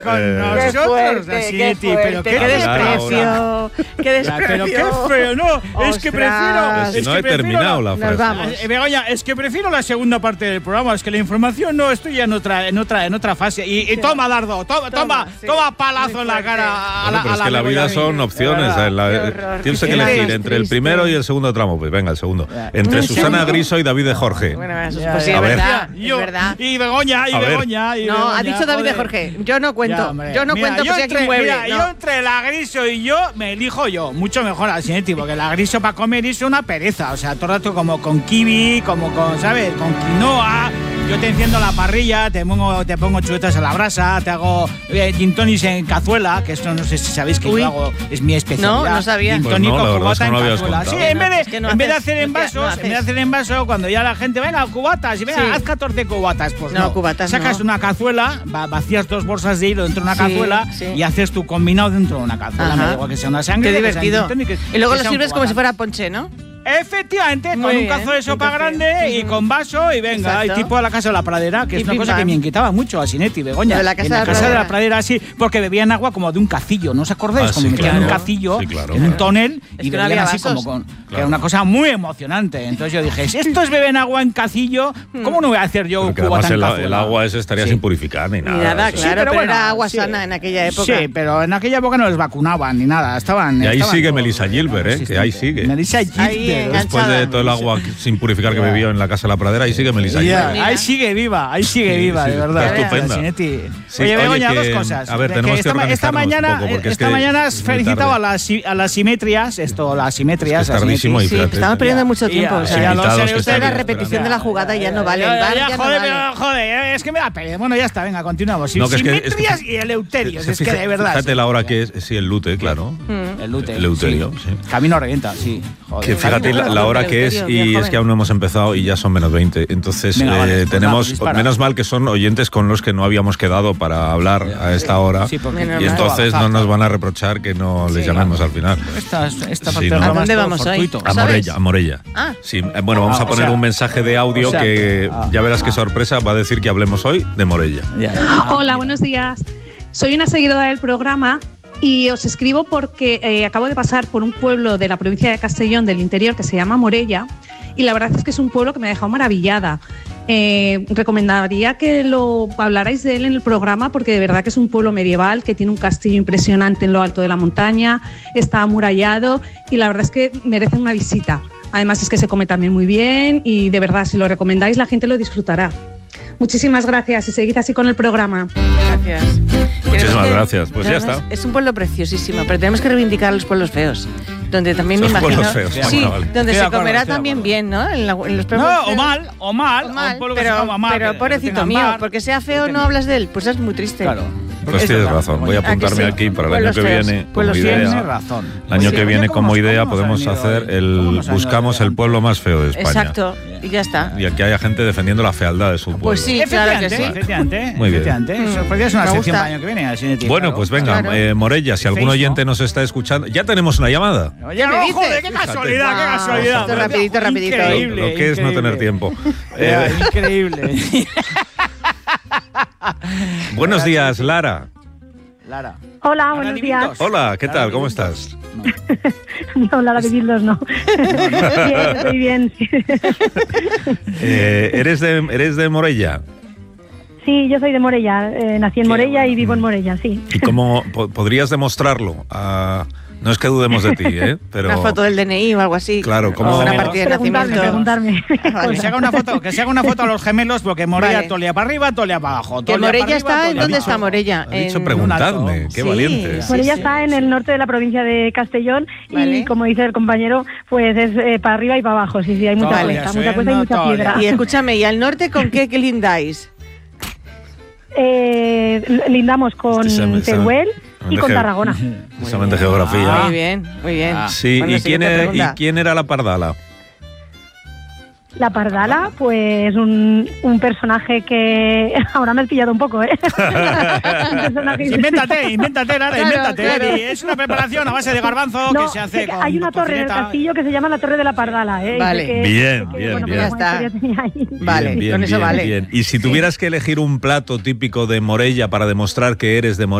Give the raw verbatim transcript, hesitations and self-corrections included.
Con eh, nosotros, qué fuerte, así, qué tío, pero qué, qué desprecio, qué desprecio. Pero qué feo, no, es que prefiero. Si es no que he prefiero terminado la Nos frase. vamos. Eh, Begoña, es que prefiero la segunda parte del programa, es que la información no, estoy ya en otra, en otra, en otra fase. Y, y toma, Dardo, toma, toma, sí. toma palazo en la cara a Bueno, la, pero a es la que la vida Begoña. son opciones. De eh, la- Qué horror, tienes qué que más elegir entre el triste. primero y el segundo tramo. Pues venga, el segundo. Entre ¿Un Susana segundo? Griso y David de Jorge. Bueno, eso es Ya, pues sí, ya. es A ver. verdad, Yo- es verdad. Y Begoña, y A ver. Begoña, y No, Begoña, ha dicho David de joder. Jorge. Yo no cuento. Ya, hombre. yo no Mira, cuento yo que sea quien entre- mueble. mira, no. yo entre la Griso y yo me elijo yo. Mucho mejor al Sinetti, porque la Griso para comer es una pereza. O sea, todo el rato como con kiwi, como con, ¿sabes? Con quinoa. Yo te enciendo la parrilla, te pongo, te pongo chuletas a la brasa, te hago eh, gin tonics en cazuela, que esto no sé si sabéis que Uy. yo hago, es mi especialidad. No, no sabía. Gin Pues tonic no, la o verdad es cubata que no en lo habías cazuela. Sí, contado. en vez de, Es que no en vez de haces, hacer no en te- vasos, no en vez de haces. hacer en vaso, cuando ya la gente, venga, cubatas, y venga, Sí. haz catorce cubatas, pues No, no. cubatas Sacas no. una cazuela, va- vacías dos bolsas de hilo dentro de una Sí, cazuela sí. y haces tu combinado dentro de una cazuela. Ajá. Me da igual que sea una sangre, Qué que sea un divertido. gin tonic, que- Y luego que lo sea un sirves como cubata. si fuera ponche, ¿no? Efectivamente, Muy con un bien, cazo de sopa entonces, grande y ujú. con vaso y venga, Exacto. y tipo a la casa de la pradera, que Y es una pim, cosa pam. que me inquietaba mucho a Sinetti, Begoña. Lo de la casa en de la la casa de pradera. la pradera, sí, porque bebían agua como de un cacillo, ¿no os acordáis? Ah, como sí, metían claro. un cacillo Sí, claro, en un claro. tonel Es y que no bebían había así como vasos. con. Que Claro. era una cosa muy emocionante. Entonces yo dije, si estos beben agua en cacillo, ¿cómo no voy a hacer yo un Porque cubata además en el, cazuela? el agua ese estaría Sí. sin purificar ni nada. Ni nada, Eso- claro, Sí, pero, pero era bueno, agua sí. sana en aquella época. Sí, pero en aquella época no les vacunaban ni nada. Estaban. Y ahí estaban sigue todos Melissa Gilbert, ¿eh? Que ahí sigue. Melissa Ahí Gilbert. enganchada. Después de todo el agua sin purificar que Ya. bebió en la casa de la pradera, ahí sigue Melissa Ya, Gilbert. ahí sigue viva, ahí sigue Sí, viva, sí, de está verdad. estupenda. Sinetti. Sí, oye, oye, Begoña, que- dos cosas. a ver, De tenemos que esta, ma- esta organizarnos mañana, un poco, porque es esta que mañana es has muy felicitado tarde. a las, si- a las simetrias, esto, las simetrias. Es que es a Sinetti. tardísimo y Sí, fíjate. estamos perdiendo mucho Ya, tiempo. ya, o ya, sea, lo invitados sé, que usted están la esperando. repetición de la jugada ya no vale. Ya, El ya, bar ya, ya no joder, vale. pero, joder, es que me da pena. Bueno, ya está, venga, continuamos. No, que es que- es que- Simetrias y eleuterios, es que Fíjate- de verdad. Fíjate la hora que es. Sí, el lute, claro. El lute. El eleuterio, sí. Camino revienta, sí. Joder. Que fíjate la, la hora que es Eleuterio, y bien es que joven. aún no hemos empezado y ya son menos veinte. Entonces Venga, eh, vale, pues tenemos, nada, dispara. menos mal que son oyentes con los que no habíamos quedado para hablar a esta hora. Sí, porque Menos Y mal. entonces no nos van a reprochar que no les Sí. llamemos al final. Esta, esta Sí, parte ¿no? del programa ¿A dónde es todo vamos hoy? fortuito. A ¿Sabes? Morella, a Morella. Ah. Sí, eh, bueno, vamos Ah, a o poner sea, un mensaje de audio o sea, que ah, ya verás qué ah. sorpresa va a decir que hablemos hoy de Morella. Ya. Hola, buenos días. Soy una seguidora del programa y os escribo porque eh, acabo de pasar por un pueblo de la provincia de Castellón del interior que se llama Morella y la verdad es que es un pueblo que me ha dejado maravillada. Eh, recomendaría que lo hablarais de él en el programa porque de verdad que es un pueblo medieval que tiene un castillo impresionante en lo alto de la montaña, está amurallado y la verdad es que merece una visita. Además es que se come también muy bien y de verdad si lo recomendáis la gente lo disfrutará. Muchísimas gracias y seguid así con el programa. Gracias. Muchísimas Tenemos que- gracias. Pues ya tenemos- está. Es un pueblo preciosísimo, pero tenemos que reivindicar los pueblos feos. Donde también me Los imagino. pueblos feos, sí, bueno, vale. donde Estoy de se acuerdo, comerá estoy de también acuerdo. bien, ¿no? En, la- en los pueblos No, feos. o mal, o mal, O o mal, un pueblo que pero, se coma mal, pero que- pobrecito que tenga mío, bar, porque sea feo que no tenga- hablas de él, pues es muy triste. Claro. Pues Es tienes verdad, razón. Voy a Begoña. ¿A que apuntarme sí? aquí para el Pueblos año que feos, viene como pueblos feos. idea. Tienes razón. El año Sí. que viene ¿Cómo como hemos- idea cómo hemos podemos venido hacer hoy? el ¿Cómo hemos venido buscamos el adelante? pueblo más feo de España. Exacto, y ya está. Y aquí haya gente defendiendo la fealdad de su pueblo. Pues sí, claro que sí. Efectivamente, Muy bien. efectivamente. Mm. Eso podría ser una Me sección gusta. para el año que viene. Así de ti, Bueno, claro. pues venga, Claro. eh, Morella, si algún Facebook. oyente nos está escuchando, ya tenemos una llamada. Oye, ¿Qué me no, dices? joder, qué Fíjate. casualidad, qué Ah, casualidad. esto rapidito, rapidito. Increíble, Lo que es no increíble. tener tiempo. Ya, Eh, increíble. buenos días, Lara. Lara. Hola, Lara buenos de días. Vindos. Hola, ¿qué Lara tal? de ¿Cómo Vindos. estás? No, la de Bildos no. Bien, estoy bien. Eh, ¿eres, de, ¿Eres de Morella? Sí, yo soy de Morella. eh, nací en Qué Morella bueno. y vivo en Morella, sí. ¿Y cómo po- podrías demostrarlo? Ah, no es que dudemos de ti, ¿eh? Pero, Una foto del D N I o algo así. Claro, ¿cómo- O una Menos. partida de Preguntarme, nacimiento. preguntarme. Que se haga una foto, que se haga una foto a los gemelos porque Morella Vale. tolea para arriba, tolea para abajo. Que tolea para Morella arriba, está, ¿en tolea dónde para está abajo. Morella? Ha dicho En- preguntadme, alto. qué Sí. valientes. Sí, Morella sí. está en el norte de la provincia de Castellón Vale. y, como dice el compañero, pues es eh, para arriba y para abajo. Sí, sí, hay mucha Vale, cuesta, suena mucha cuesta y mucha todavía. piedra. Y escúchame, ¿y al norte con qué, qué lindáis? Eh, l- lindamos con Este examen- Teruel examen y de con ge- Tarragona. Examen de geografía. Muy bien, muy bien. Ah. Sí, Bueno, ¿y, quién siguiente era, ¿y pregunta. quién era la pardala? La pardala, pues un, un personaje que... Ahora me has pillado un poco, ¿eh? Un personaje- Invéntate, invéntate, Lara, Claro, invéntate. claro. Y es una preparación a base de garbanzo No, que se hace que con hay una torre en el tocineta. castillo que se llama la Torre de la Pardala, ¿eh? Y Vale. sé que- Bien, sé que, bien, bueno, bien. pues Ya alguna está. historia tenía ahí. Vale, Bien, con eso bien, vale. bien. Y si Sí. tuvieras que elegir un plato típico de Morella para demostrar que eres de Morella,